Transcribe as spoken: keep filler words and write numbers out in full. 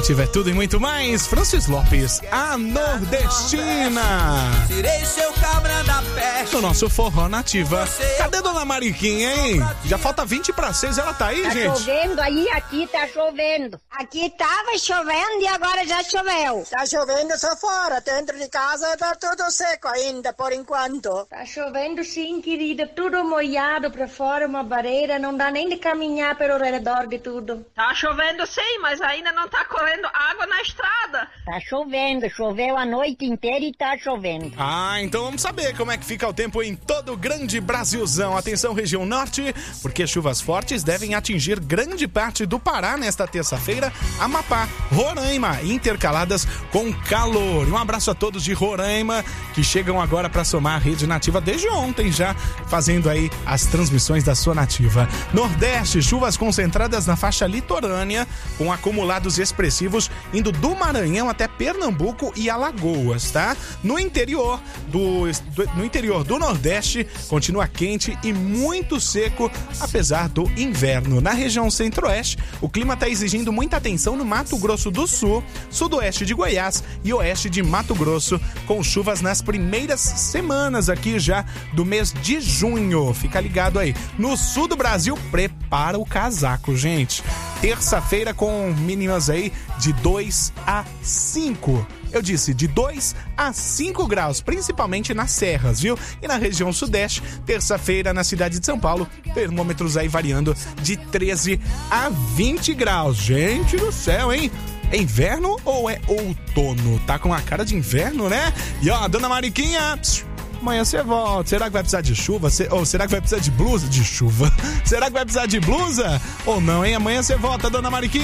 Nativa é tudo e muito mais. Francis Lopes, a nordestina. Tirei seu cabra da peste. No nosso Forró Nativa. Cadê Dona Mariquinha, hein? Já falta vinte para seis, ela tá aí, tá gente? Tá chovendo aí, aqui tá chovendo. Aqui tava chovendo e agora já choveu. Tá chovendo só fora, dentro de casa tá tudo seco ainda, por enquanto. Tá chovendo sim, querida, tudo molhado pra fora, uma barreira, não dá nem de caminhar pelo redor de tudo. Tá chovendo sim, mas ainda não tá correndo água na estrada. Tá chovendo, choveu a noite inteira e tá chovendo. Ah, então vamos saber como é que fica o tempo em todo o grande Brasilzão. Atenção, região norte, porque chuvas fortes devem atingir grande parte do Pará nesta terça-feira, Amapá, Roraima, intercaladas com calor. Um abraço a todos de Roraima que chegam agora para somar a Rede Nativa desde ontem já, fazendo aí as transmissões da sua Nativa. Nordeste, chuvas concentradas na faixa litorânea, com acumulados expressivos indo do Maranhão até Pernambuco e Alagoas, tá? No interior do, do, no interior do Nordeste, continua quente e muito seco, apesar do inverno. Na região centro-oeste, o clima está exigindo muita atenção no Mato Grosso do Sul, sudoeste de Goiás e oeste de Mato Grosso, com chuvas nas primeiras semanas aqui já do mês de junho. Fica ligado aí. No sul do Brasil, prepara o casaco, gente. Terça-feira com mínimas aí de dois a cinco. Eu disse de dois a cinco graus, principalmente nas serras, viu? E na região sudeste, terça-feira na cidade de São Paulo, termômetros aí variando de treze a vinte graus. Gente do céu, hein? É inverno ou é outono? Tá com a cara de inverno, né? E ó, Dona Mariquinha, psiu, amanhã você volta. Será que vai precisar de chuva? Ou será que vai precisar de blusa? De chuva. Será que vai precisar de blusa? Ou não, hein? Amanhã você volta, Dona Mariquinha.